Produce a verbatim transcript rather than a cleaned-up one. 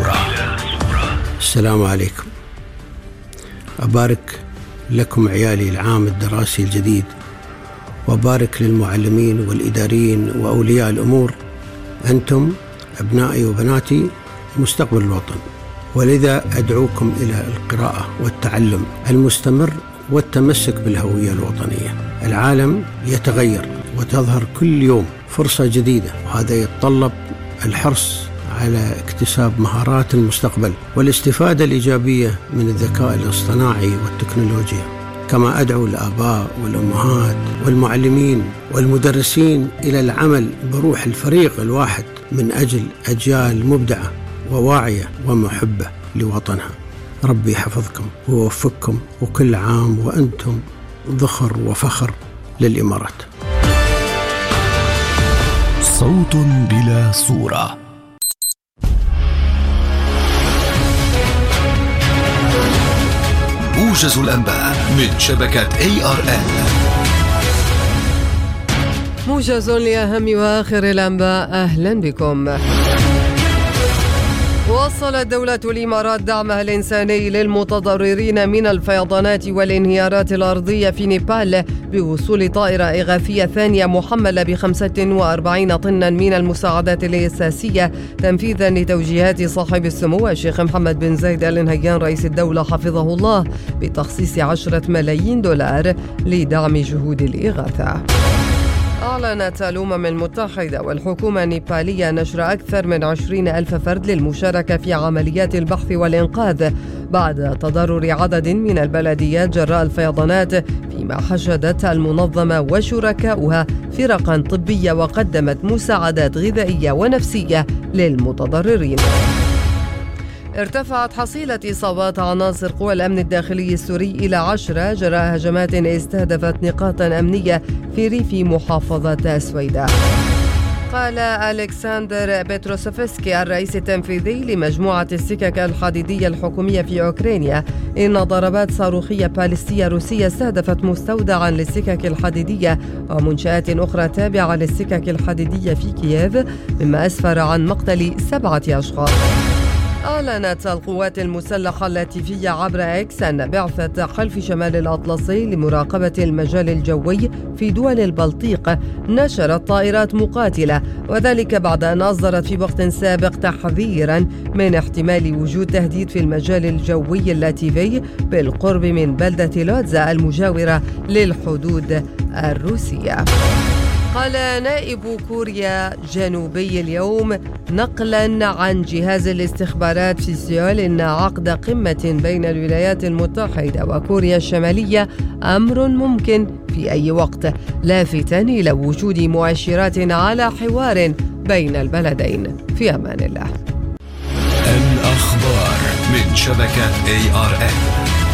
صورة. السلام عليكم. أبارك لكم عيالي العام الدراسي الجديد، وأبارك للمعلمين والإداريين وأولياء الأمور. أنتم أبنائي وبناتي مستقبل الوطن، ولذا أدعوكم إلى القراءة والتعلم المستمر والتمسك بالهوية الوطنية. العالم يتغير وتظهر كل يوم فرصة جديدة، وهذا يتطلب الحرص على اكتساب مهارات المستقبل والاستفادة الإيجابية من الذكاء الاصطناعي والتكنولوجيا. كما أدعو الآباء والأمهات والمعلمين والمدرسين إلى العمل بروح الفريق الواحد من أجل أجيال مبدعة وواعية ومحبة لوطنها. ربي يحفظكم ويوفقكم، وكل عام وأنتم ذخر وفخر للإمارات. صوت بلا صورة. موجز الأنباء من شبكة إيه آر إل. موجز لأهم وآخر الأنباء، أهلا بكم. وصلت دولة الإمارات دعمها الإنساني للمتضررين من الفيضانات والانهيارات الأرضية في نيبال بوصول طائرة إغاثية ثانية محملة بخمسة وأربعين طنا من المساعدات الأساسية، تنفيذا لتوجيهات صاحب السمو الشيخ محمد بن زايد آل نهيان رئيس الدولة حفظه الله بتخصيص عشرة ملايين دولار لدعم جهود الإغاثة. أعلنت الأمم المتحدة والحكومة النيبالية نشر أكثر من عشرين ألف فرد للمشاركة في عمليات البحث والإنقاذ بعد تضرر عدد من البلديات جراء الفيضانات، فيما حشدت المنظمة وشركاؤها فرقا طبية وقدمت مساعدات غذائية ونفسية للمتضررين. ارتفعت حصيلة إصابات عناصر قوى الأمن الداخلي السوري إلى عشرة جراء هجمات استهدفت نقاطا أمنية في ريف محافظة السويداء. قال ألكسندر بيتروسوفسكي الرئيس التنفيذي لمجموعة السكك الحديدية الحكومية في أوكرانيا إن ضربات صاروخية باليستية روسية استهدفت مستودعا للسكك الحديدية ومنشآت أخرى تابعة للسكك الحديدية في كييف، مما أسفر عن مقتل سبعة أشخاص. أعلنت القوات المسلحة اللاتيفية عبر إكس أن بعثة حلف شمال الأطلسي لمراقبة المجال الجوي في دول البلطيق نشرت طائرات مقاتلة، وذلك بعد أن أصدرت في وقت سابق تحذيرا من احتمال وجود تهديد في المجال الجوي اللاتيفي بالقرب من بلدة لودزا المجاورة للحدود الروسية. قال نائب كوريا الجنوبي اليوم نقلا عن جهاز الاستخبارات في سيول إن عقد قمة بين الولايات المتحدة وكوريا الشمالية أمر ممكن في أي وقت، لافتا إلى وجود مؤشرات على حوار بين البلدين. في أمان الله. الأخبار من شبكة إيه آر إل.